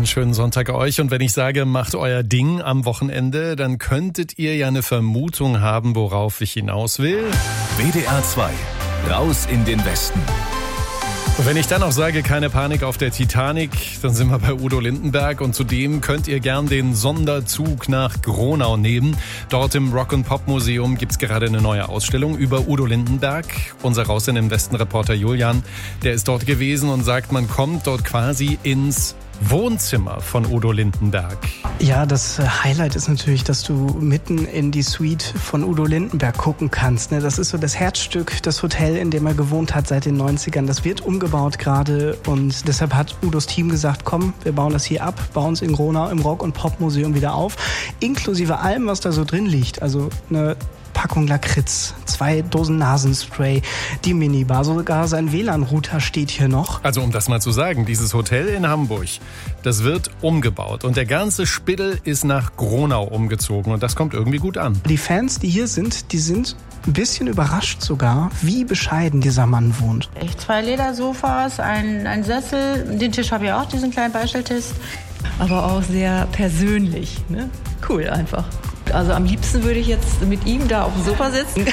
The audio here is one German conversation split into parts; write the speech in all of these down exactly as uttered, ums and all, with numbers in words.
Einen schönen Sonntag euch. Und wenn ich sage, macht euer Ding am Wochenende, dann könntet ihr ja eine Vermutung haben, worauf ich hinaus will. W D R zwei. Raus in den Westen. Und wenn ich dann auch sage, keine Panik auf der Titanic, dann sind wir bei Udo Lindenberg. Und zudem könnt ihr gern den Sonderzug nach Gronau nehmen. Dort im Rock-and-Pop-Museum gibt's gerade eine neue Ausstellung über Udo Lindenberg. Unser Raus in den Westen-Reporter Julian, der ist dort gewesen und sagt, man kommt dort quasi ins Wohnzimmer von Udo Lindenberg. Ja, das Highlight ist natürlich, dass du mitten in die Suite von Udo Lindenberg gucken kannst. Das ist so das Herzstück, das Hotel, in dem er gewohnt hat seit den neunzigern. Das wird umgebaut gerade und deshalb hat Udos Team gesagt, komm, wir bauen das hier ab, bauen es in Gronau im Rock- und Pop-Museum wieder auf, inklusive allem, was da so drin liegt. Also eine Packung Lakritz, zwei Dosen Nasenspray, die Minibar, sogar sein W L A N-Router steht hier noch. Also um das mal zu sagen, dieses Hotel in Hamburg, das wird umgebaut und der ganze Spiddel ist nach Gronau umgezogen und das kommt irgendwie gut an. Die Fans, die hier sind, die sind ein bisschen überrascht sogar, wie bescheiden dieser Mann wohnt. Echt zwei Ledersofas, ein, ein Sessel, den Tisch habe ich auch, diesen kleinen Beistelltisch. Aber auch sehr persönlich, ne? Cool einfach. Also am liebsten würde ich jetzt mit ihm da auf dem Sofa sitzen.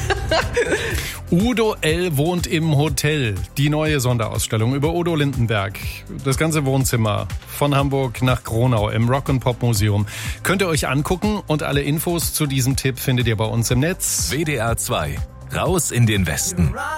Udo L. wohnt im Hotel. Die neue Sonderausstellung über Udo Lindenberg. Das ganze Wohnzimmer von Hamburg nach Gronau im Rock-and-Pop-Museum. Könnt ihr euch angucken und alle Infos zu diesem Tipp findet ihr bei uns im Netz. W D R zwei. Raus in den Westen.